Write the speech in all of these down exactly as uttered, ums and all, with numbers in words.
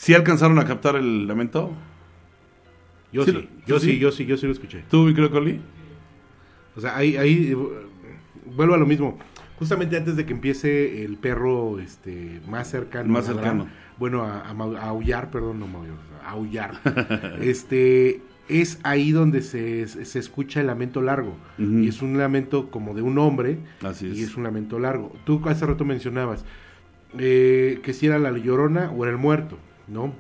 ¿Sí alcanzaron a captar el lamento? Yo sí, sí yo sí, sí, yo sí, yo sí lo escuché. ¿Tú, mi querido Coli? O sea, ahí, ahí vuelvo a lo mismo. Justamente antes de que empiece el perro este más cercano, más cercano. bueno, a, a, a aullar, perdón, no maullar, a aullar. este es ahí donde se, se escucha el lamento largo. Uh-huh. Y es un lamento como de un hombre. Así es. Y es un lamento largo. Tú hace rato mencionabas eh, que si era la llorona o era el muerto, ¿no?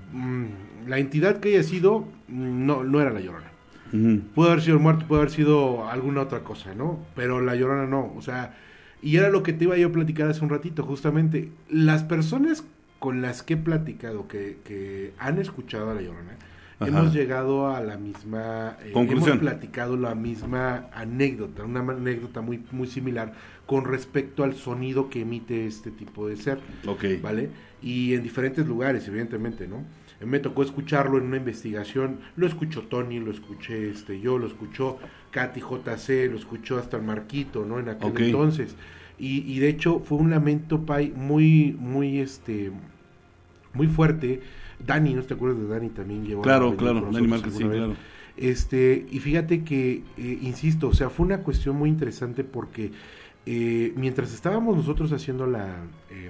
Mm, la entidad que haya sido, no, no era la llorona. Uh-huh. Pudo haber sido el muerto, pudo haber sido alguna otra cosa, ¿no? Pero la llorona no, o sea, y era lo que te iba yo a platicar hace un ratito, justamente. Las personas con las que he platicado que, que han escuchado a la llorona, ajá, hemos llegado a la misma, eh, hemos platicado la misma anécdota, una anécdota muy, muy similar con respecto al sonido que emite este tipo de ser, okay, ¿vale? Y en diferentes lugares, evidentemente, ¿no? Me tocó escucharlo en una investigación, lo escuchó Tony, lo escuché este yo, lo escuchó Katy J C, lo escuchó hasta el Marquito, ¿no? En aquel okay. entonces. Y, y de hecho fue un lamento, Pai, muy, muy, este, muy fuerte. Dani, ¿no te acuerdas de Dani? También llevó claro, a claro, Dani Márquez, sí, claro. Este, y fíjate que, eh, insisto, o sea, fue una cuestión muy interesante porque eh, mientras estábamos nosotros haciendo la, eh,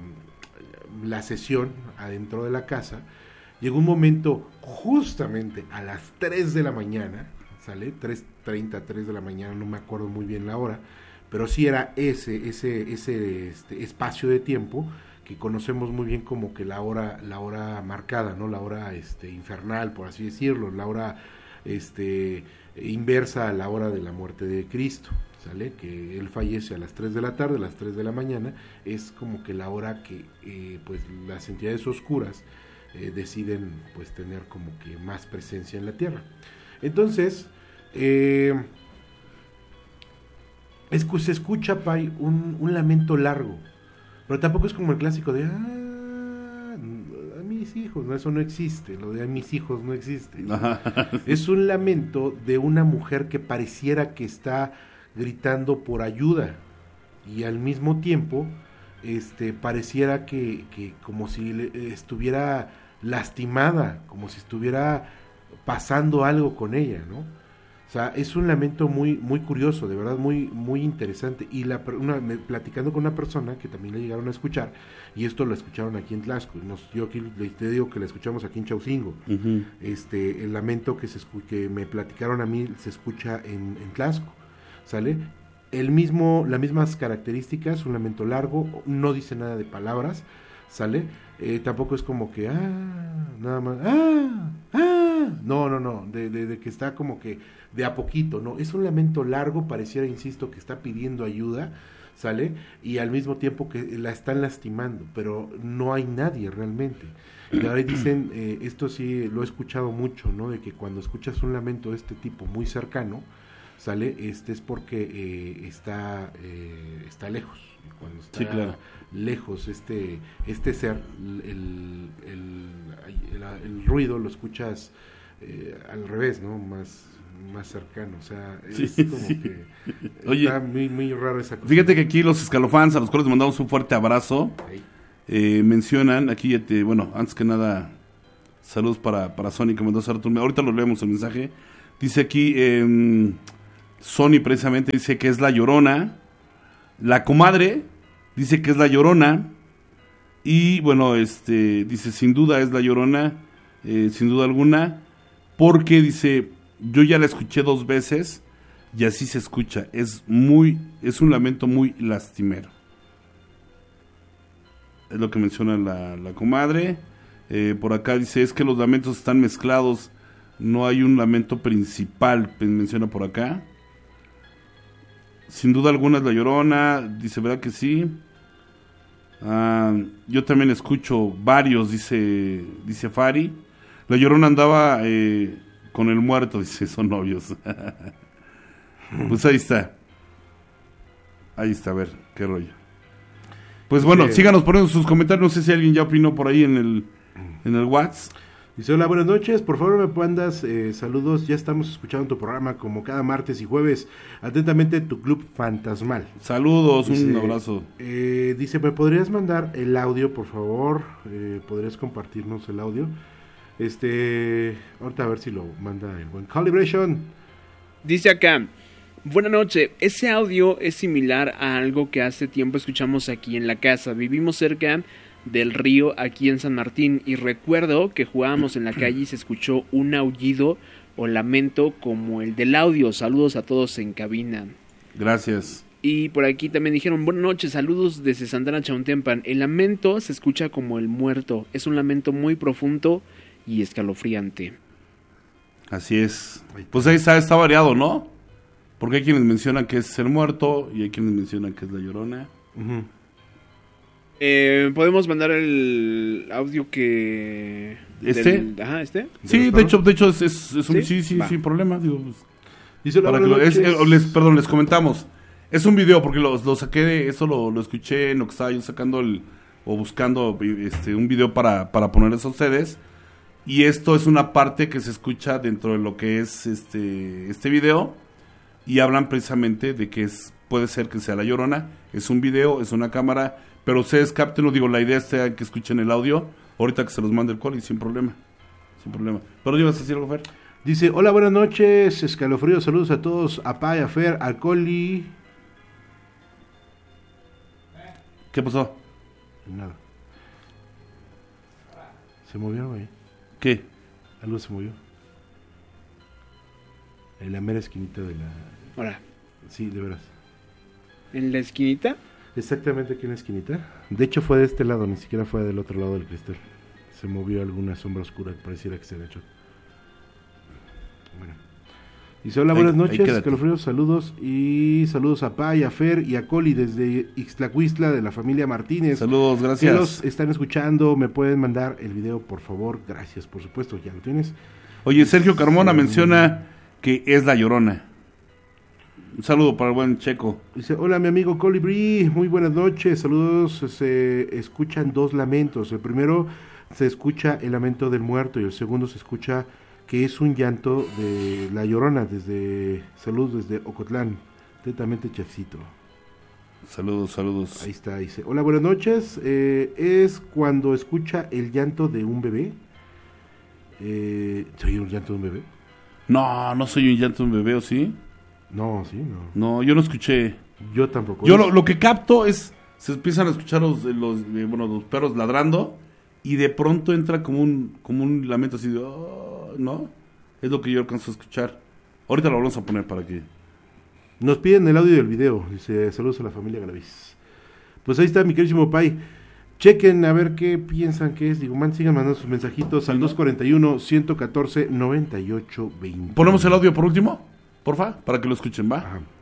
la sesión adentro de la casa, llegó un momento justamente a las tres de la mañana, ¿sale? tres treinta, tres de la mañana, no me acuerdo muy bien la hora, pero sí era ese, ese, ese este, espacio de tiempo que conocemos muy bien como que la hora, la hora marcada, ¿no? La hora este, infernal, por así decirlo, la hora este, inversa a la hora de la muerte de Cristo, ¿sale? Que él fallece a las tres de la tarde, a las tres de la mañana, es como que la hora que eh, pues las entidades oscuras eh, deciden pues tener como que más presencia en la tierra. Entonces, eh, es, se escucha, Pai, un, un lamento largo, pero tampoco es como el clásico de ah, a mis hijos, no, eso no existe, lo de a mis hijos no existe, ¿no? Es un lamento de una mujer que pareciera que está gritando por ayuda y al mismo tiempo este pareciera que, que como si le, estuviera lastimada, como si estuviera pasando algo con ella, ¿no? O sea, es un lamento muy muy curioso, de verdad muy muy interesante. Y la una, me, platicando con una persona que también le llegaron a escuchar, y esto lo escucharon aquí en Tlaxco, nos, yo aquí te digo que la escuchamos aquí en Chaucingo, uh-huh. este el lamento que se escu- que me platicaron a mí se escucha en, en Tlaxco, ¿sale? El mismo, las mismas características, un lamento largo, no dice nada de palabras, ¿sale? Eh, tampoco es como que, ah, nada más, ah, ah, no, no, no, de, de, de que está como que de a poquito, no, es un lamento largo, pareciera, insisto, que está pidiendo ayuda, ¿sale? Y al mismo tiempo que la están lastimando, pero no hay nadie realmente. Y ahora dicen, eh, esto sí lo he escuchado mucho, ¿no? De que cuando escuchas un lamento de este tipo muy cercano, ¿sale? Este es porque eh, está eh, está lejos. Cuando está sí, claro. lejos este este ser, el, el, el, el ruido lo escuchas eh, al revés, ¿no? Más más cercano, o sea, es sí, como sí. que Oye, está muy muy raro esa cosa. Fíjate que aquí los escalofans, a los cuales les mandamos un fuerte abrazo, eh, mencionan, aquí ya te, bueno, antes que nada, saludos para, para Sony que mandó hacer tu, ahorita lo leemos el mensaje, dice aquí, eh, Sony precisamente dice que es la Llorona, la comadre dice que es la Llorona, y bueno, este dice sin duda es la Llorona, eh, sin duda alguna, porque dice, yo ya la escuché dos veces y así se escucha, es muy, es un lamento muy lastimero, es lo que menciona la, la comadre. Eh, por acá dice, es que los lamentos están mezclados, no hay un lamento principal, menciona por acá. Sin duda alguna es la Llorona, dice, ¿verdad que sí? Ah, yo también escucho varios, dice dice Fari. La Llorona andaba eh, con el muerto, dice, son novios. Pues ahí está. Ahí está, a ver, qué rollo. Pues bueno, sí. Síganos poniendo sus comentarios, no sé si alguien ya opinó por ahí en el, en el WhatsApp. Dice, hola, buenas noches, por favor me mandas eh, saludos, ya estamos escuchando tu programa como cada martes y jueves, atentamente tu club fantasmal. Saludos, dice, un abrazo. Eh, dice, ¿me podrías mandar el audio, por favor? Eh, ¿Podrías compartirnos el audio? Este, ahorita a ver si lo manda el buen Calibration. Dice acá, buena noche, ese audio es similar a algo que hace tiempo escuchamos aquí en la casa, vivimos cerca del río aquí en San Martín y recuerdo que jugábamos en la calle y se escuchó un aullido o lamento como el del audio. Saludos a todos en cabina. Gracias. Y por aquí también dijeron, buenas noches, saludos desde Santana Chauntempan. El lamento se escucha como el muerto, es un lamento muy profundo y escalofriante. Así es. Pues ahí está, está variado, ¿no? Porque hay quienes mencionan que es el muerto y hay quienes mencionan que es la Llorona. Uh-huh. Eh, ¿Podemos mandar el audio que... ¿Este? Del... Ajá, ¿este? Sí, de hecho, de hecho es, es, es un... Sí, ¿Sí? sí, sin problema. Digo, pues, dice, para que lo, es, eh, les, perdón, les comentamos. Es un video porque lo, lo saqué de... Eso lo, lo escuché en lo que estaba yo sacando el... O buscando este un video para, para ponerles a ustedes. Y esto es una parte que se escucha dentro de lo que es este, este video. Y hablan precisamente de que es puede ser que sea la Llorona. Es un video, es una cámara... Pero ustedes captenlo, digo, la idea es que escuchen el audio, ahorita que se los mande el call y sin problema, sin problema. ¿Pero ibas a decir algo, Fer? Dice, hola, buenas noches, escalofrío, saludos a todos, a Pai, a Fer, al Coli. ¿Qué pasó? Nada. Se movió, güey. ¿Qué? Algo se movió. En la mera esquinita de la... Ahora. Sí, de veras. ¿En la esquinita? Exactamente aquí en la esquinita. De hecho fue de este lado, ni siquiera fue del otro lado del cristal. Se movió alguna sombra oscura que pareciera que se ha hecho. Bueno. Dice, hola, buenas noches, escalofríos, saludos. Y saludos a Pai, a Fer y a Coli desde Ixtlacuistla de la familia Martínez. Saludos, gracias. Que los están escuchando, me pueden mandar el video, por favor. Gracias, por supuesto, ya lo tienes. Oye, Sergio Carmona sí, menciona que es la Llorona. Un saludo para el buen Checo. Dice, hola mi amigo Colibrí, muy buenas noches, saludos. Se escuchan dos lamentos. El primero se escucha el lamento del muerto y el segundo se escucha que es un llanto de la Llorona desde, saludos desde Ocotlán, atentamente Chefcito. Saludos, saludos. Ahí está, dice, hola, buenas noches, eh, es cuando escucha el llanto de un bebé. Eh, ¿Soy un llanto de un bebé? No, no soy un llanto de un bebé, ¿o sí? No, sí, no. No, yo no escuché. Yo tampoco. Yo lo, lo que capto es, se empiezan a escuchar los, los, eh, bueno, los perros ladrando y de pronto entra como un, como un lamento así de, oh, ¿no? Es lo que yo alcanzo a escuchar. Ahorita lo vamos a poner para que... Nos piden el audio del video, dice, saludos a la familia Galaviz. Pues ahí está mi queridísimo Pai. Chequen a ver qué piensan que es. Digo, man, sigan mandando sus mensajitos al dos cuarenta y uno, ciento catorce, noventa y ocho, veinte. ¿Ponemos el audio por último? Porfa, para que lo escuchen, ¿va? Ajá.